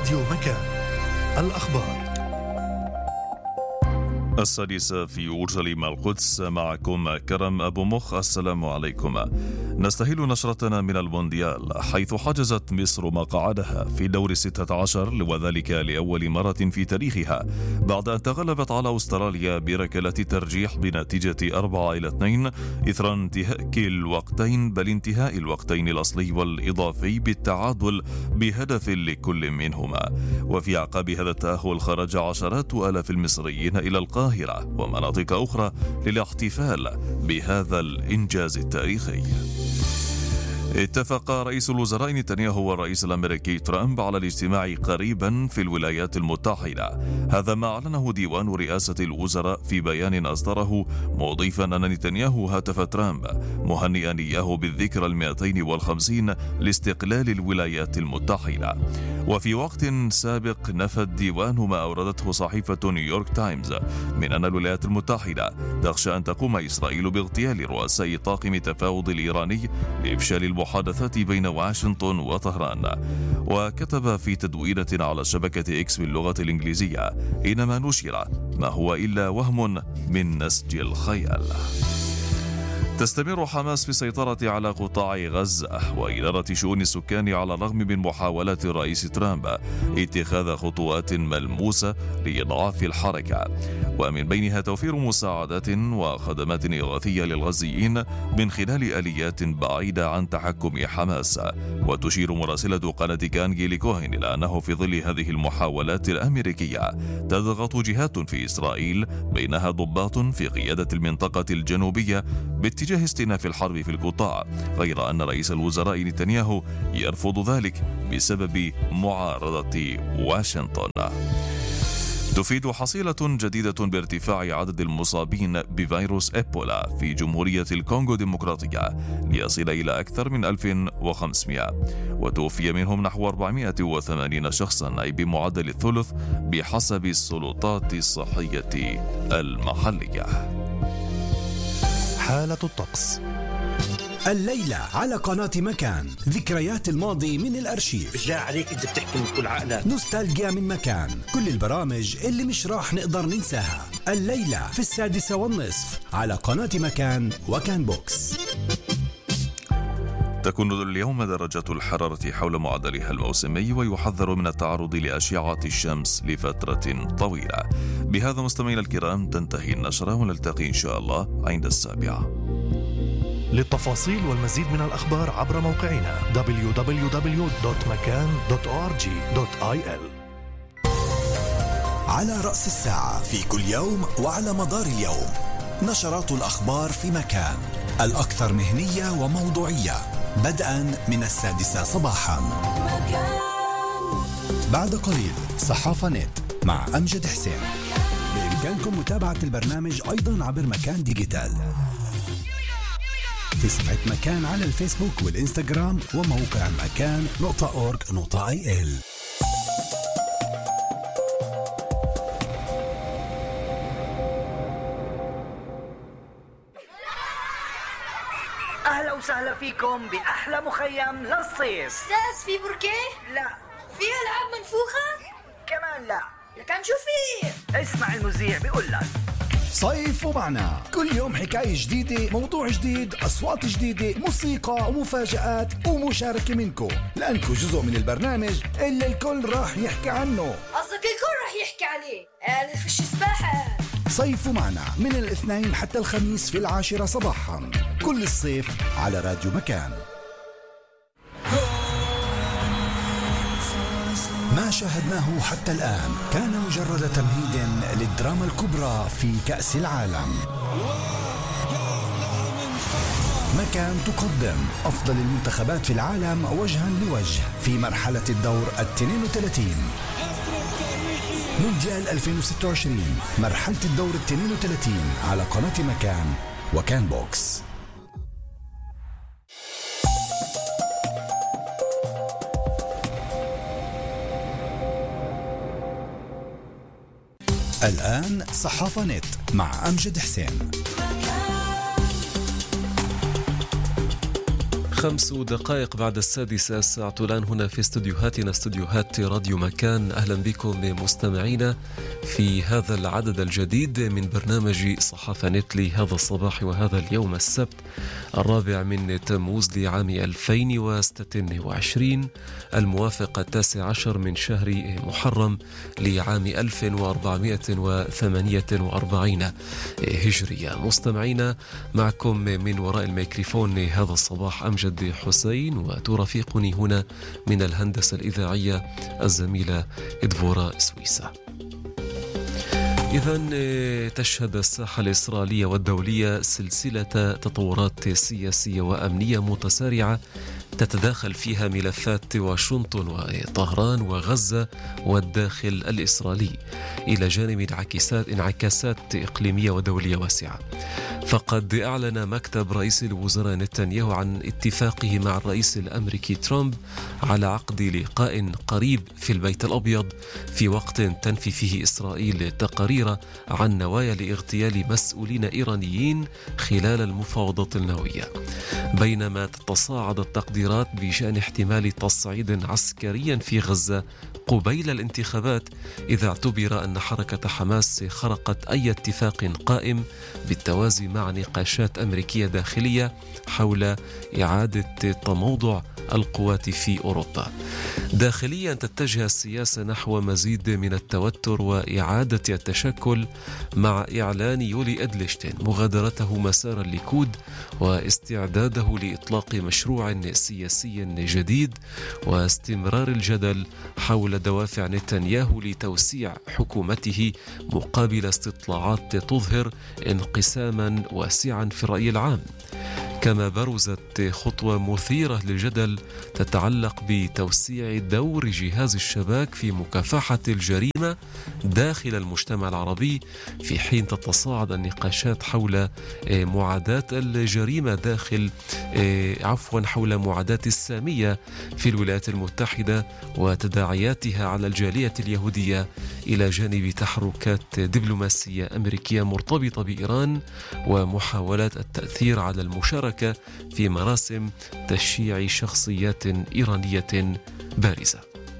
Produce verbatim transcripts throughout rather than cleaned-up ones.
راديو مكان. الأخبار السادسة في أورشليم القدس، معكم كرم أبو مخ. السلام عليكم. نستهل نشرتنا من المونديال، حيث حجزت مصر مقعدها في دور الستة عشر، وذلك لأول مرة في تاريخها بعد أن تغلبت على أستراليا بركلة ترجيح بنتيجة أربعة إلى اثنين إثر انتهاء الوقتين، بل انتهاء الوقتين الأصلي والإضافي بالتعادل بهدف لكل منهما. وفي أعقاب هذا التأهل خرج عشرات آلاف المصريين إلى القاهرة ومناطق أخرى للاحتفال بهذا الإنجاز التاريخي. اتفق رئيس الوزراء نتنياهو والرئيس الأمريكي ترامب على الاجتماع قريبا في الولايات المتحدة. هذا ما أعلنه ديوان رئاسة الوزراء في بيان أصدره، مضيفا أن نتنياهو هاتف ترامب مهنئا إياه بالذكرى المئتين والخمسين لاستقلال الولايات المتحدة. وفي وقت سابق نفى الديوان ما أوردته صحيفة نيويورك تايمز من أن الولايات المتحدة تخشى أن تقوم إسرائيل باغتيال رؤساء طاقم التفاوض الإيراني لإفشال المحادثات بين واشنطن وطهران. وكتب في تدوينة على شبكة إكس باللغة الإنجليزية: إنما نشر ما هو إلا وهم من نسج الخيال. تستمر حماس في السيطرة على قطاع غزة وإدارة شؤون السكان على الرغم من محاولات الرئيس ترامب اتخاذ خطوات ملموسة لإضعاف الحركة، ومن بينها توفير مساعدات وخدمات إغاثية للغزيين من خلال آليات بعيدة عن تحكم حماس. وتشير مراسلة قناة كان جيلي كوهين إلى أنه في ظل هذه المحاولات الأمريكية تضغط جهات في إسرائيل بينها ضباط في قيادة المنطقة الجنوبية باتجاه استئناف الحرب في القطاع، غير أن رئيس الوزراء نتنياهو يرفض ذلك بسبب معارضة واشنطن. تفيد حصيلة جديدة بارتفاع عدد المصابين بفيروس إيبولا في جمهورية الكونغو الديمقراطية ليصل إلى أكثر من ألف وخمسمائة، وتوفي منهم نحو أربعمائة وثمانين شخصا، أي بمعدل الثلث بحسب السلطات الصحية المحلية. حالة الطقس الليلة على قناة مكان، ذكريات الماضي من الأرشيف. بالله عليك أنت بتحكي من كل عقلك. نوستالجيا من مكان، كل البرامج اللي مش راح نقدر ننساها. الليلة في السادسة والنصف على قناة مكان وكان بوكس. تكون اليوم درجة الحرارة حول معدلها الموسمي، ويحذر من التعرض لأشعة الشمس لفترة طويلة. بهذا مستمعينا الكرام تنتهي النشرة، ونلتقي إن شاء الله عند السابعة. للتفاصيل والمزيد من الأخبار عبر موقعنا دبليو دبليو دبليو دوت مكان دوت أو آر جي دوت آي إل. على رأس الساعة في كل يوم وعلى مدار اليوم نشرات الأخبار في مكان، الأكثر مهنية وموضوعية، بدءا من السادسة صباحا. بعد قليل صحافة نت مع أمجد حسين. بإمكانكم متابعة البرنامج أيضا عبر مكان ديجيتال في صفحة مكان على الفيسبوك والإنستغرام وموقع مكان نقطة أورج نقطة آي إل. أهلا وسهلا فيكم بأحلى مخيم للصيف. أستاذ في بركيه؟ لا. في ألعاب منفوخة؟ كمان لا. لكن شو في؟ اسمع المذيع بيقول لك صيف ومعنا، كل يوم حكاية جديدة، موضوع جديد، أصوات جديدة، موسيقى ومفاجآت ومشاركة منكم، لأنكم جزء من البرنامج اللي الكل راح يحكي عنه. قصدك الكل راح يحكي عليه؟ آه فيش سباحة. صيف ومعنا من الاثنين حتى الخميس في العاشرة صباحا، كل الصيف على راديو مكان. ما شاهدناه حتى الآن كان مجرد تمهيد للدراما الكبرى في كأس العالم. مكان تقدم أفضل المنتخبات في العالم وجها لوجه في مرحلة الدور الاثنين وثلاثين. مونديال ألفين وستة وعشرين، مرحلة الدور الاثنين وثلاثين على قناة مكان وكان بوكس. الآن صحافة نت مع أمجد حسين. خمس دقائق بعد السادسة، الساعة الآن هنا في استديوهاتنا، استديوهات راديو مكان. أهلا بكم مستمعينا في هذا العدد الجديد من برنامج صحافة نت لهذا الصباح وهذا اليوم السبت الرابع من تموز لعام ألفين وستة وعشرين، الموافق التاسع عشر من شهر محرم لعام ألف وأربعمائة وثمانية وأربعين هجرية. مستمعينا، معكم من وراء الميكروفون هذا الصباح أمجد حسين، وترافقني هنا من الهندسة الإذاعية الزميلة إدفورا سويسا. إذن تشهد الساحة الإسرائيلية والدولية سلسلة تطورات سياسية وأمنية متسارعة تتداخل فيها ملفات واشنطن وطهران وغزة والداخل الإسرائيلي، إلى جانب انعكاسات انعكاسات إقليمية ودولية واسعة. فقد أعلن مكتب رئيس الوزراء نتنياهو عن اتفاقه مع الرئيس الأمريكي ترامب على عقد لقاء قريب في البيت الأبيض، في وقت تنفي فيه إسرائيل تقارير عن نوايا لاغتيال مسؤولين إيرانيين خلال المفاوضات النووية، بينما تتصاعد التقديرات بشأن احتمال تصعيد عسكري في غزة قبيل الانتخابات، إذا اعتبر أن حركة حماس خرقت أي اتفاق قائم بالتوازي مع نقاشات أمريكية داخلية حول إعادة تموضع القوات في أوروبا. داخليا تتجه السياسة نحو مزيد من التوتر وإعادة التشكل، مع إعلان يولي أدلشتين مغادرته مسار الليكود واستعداده لإطلاق مشروع سياسي جديد، واستمرار الجدل حول دوافع نتنياهو لتوسيع حكومته مقابل استطلاعات تظهر انقساما واسعا في الرأي العام. كما برزت خطوة مثيرة للجدل تتعلق بتوسيع دور جهاز الشباك في مكافحة الجريمة داخل المجتمع العربي، في حين تتصاعد النقاشات حول معاداة الجريمة داخل عفوا حول معاداة السامية في الولايات المتحدة وتداعياتها على الجالية اليهودية، إلى جانب تحركات دبلوماسية أمريكية مرتبطة بإيران ومحاولات التأثير على المشاركة في مراسم تشييع شخصيات إيرانية بارزة.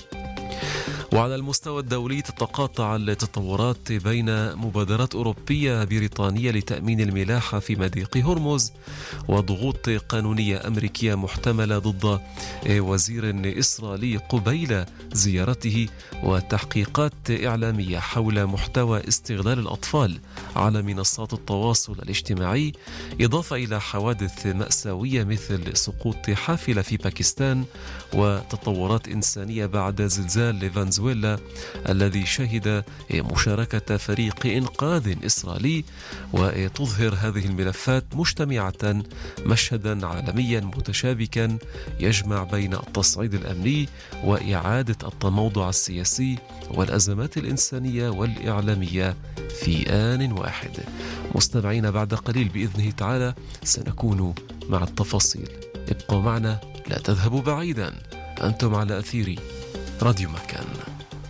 وعلى المستوى الدولي تتقاطع التطورات بين مبادرات أوروبية بريطانية لتأمين الملاحة في مضيق هرمز وضغوط قانونية أمريكية محتملة ضد وزير إسرائيلي قبيل زيارته، وتحقيقات إعلامية حول محتوى استغلال الأطفال على منصات التواصل الاجتماعي، إضافة إلى حوادث مأساوية مثل سقوط حافلة في باكستان وتطورات إنسانية بعد زلزال فنزويلا الذي شهد مشاركة فريق إنقاذ إسرائيلي. وتظهر هذه الملفات مجتمعة مشهدا عالميا متشابكا يجمع بين التصعيد الأمني وإعادة التموضع السياسي والأزمات الإنسانية والإعلامية في آن واحد. مستمعين، بعد قليل بإذنه تعالى سنكون مع التفاصيل، ابقوا معنا لا تذهبوا بعيدا، أنتم على أثير راديو مكان.